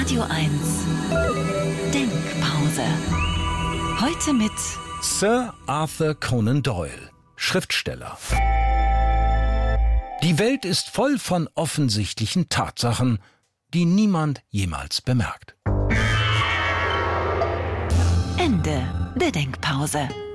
Radio 1 Denkpause. Heute mit Sir Arthur Conan Doyle, Schriftsteller. Die Welt ist voll von offensichtlichen Tatsachen, die niemand jemals bemerkt. Ende der Denkpause.